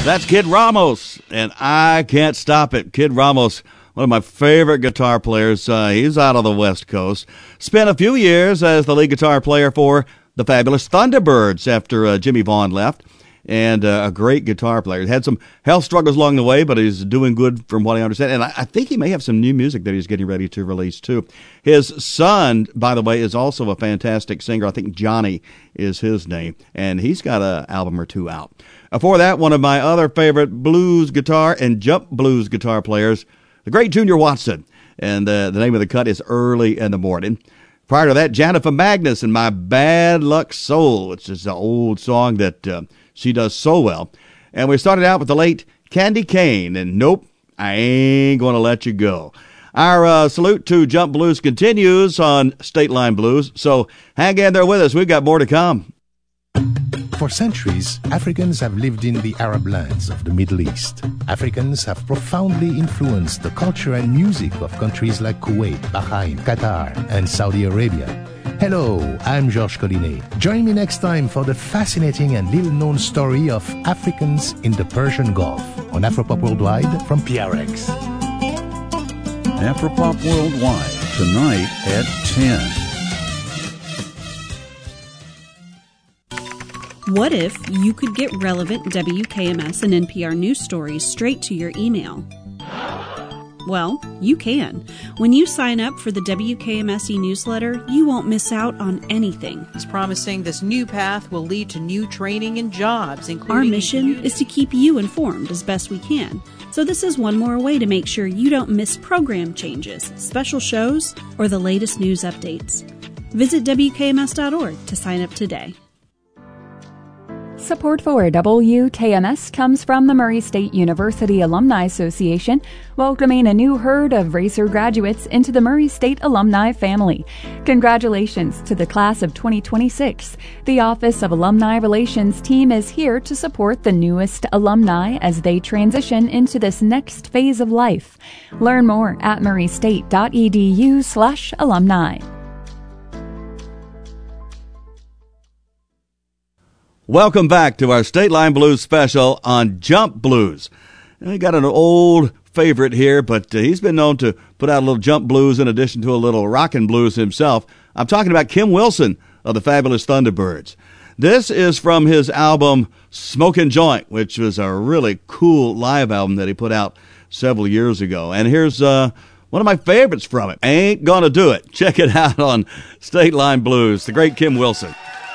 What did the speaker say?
That's Kid Ramos, and I Can't Stop It. Kid Ramos, one of my favorite guitar players. He's out of the West Coast. Spent a few years as the lead guitar player for the Fabulous Thunderbirds after Jimmy Vaughn left, and a great guitar player. He had some health struggles along the way, but he's doing good from what I understand. And I think he may have some new music that he's getting ready to release, too. His son, by the way, is also a fantastic singer. I think Johnny is his name, and he's got an album or two out. Before that, one of my other favorite blues guitar and jump blues guitar players, the great Junior Watson. And the name of the cut is Early in the Morning. Prior to that, Jennifer Magnus and My Bad Luck Soul, which is an old song that she does so well. And we started out with the late Candy Kane and Nope, I Ain't Gonna Let You Go. Our salute to Jump Blues continues on State Line Blues, so hang in there with us. We've got more to come. For centuries, Africans have lived in the Arab lands of the Middle East. Africans have profoundly influenced the culture and music of countries like Kuwait, Bahrain, Qatar, and Saudi Arabia. Hello, I'm Georges Collinet. Join me next time for the fascinating and little-known story of Africans in the Persian Gulf on Afropop Worldwide from PRX. Afropop Worldwide, tonight at 10. What if you could get relevant WKMS and NPR news stories straight to your email? Well, you can. When you sign up for the WKMS e-newsletter, you won't miss out on anything. He's promising this new path will lead to new training and jobs, including... Our mission is to keep you informed as best we can. So this is one more way to make sure you don't miss program changes, special shows, or the latest news updates. Visit WKMS.org to sign up today. Support for WKMS comes from the Murray State University Alumni Association, welcoming a new herd of Racer graduates into the Murray State alumni family. Congratulations to the class of 2026. The Office of Alumni Relations team is here to support the newest alumni as they transition into this next phase of life. Learn more at murraystate.edu/alumni. Welcome back to our State Line Blues special on Jump Blues. We got an old favorite here, but he's been known to put out a little jump blues in addition to a little rockin' blues himself. I'm talking about Kim Wilson of the Fabulous Thunderbirds. This is from his album Smokin' Joint, which was a really cool live album that he put out several years ago. And here's one of my favorites from it, Ain't Gonna Do It. Check it out on State Line Blues, the great Kim Wilson.